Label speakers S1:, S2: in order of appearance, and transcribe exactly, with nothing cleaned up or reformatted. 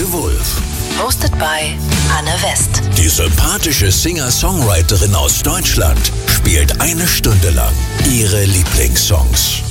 S1: de Wolf.
S2: Hosted by Anne West.
S1: Die sympathische Singer-Songwriterin aus Deutschland spielt eine Stunde lang ihre Lieblingssongs.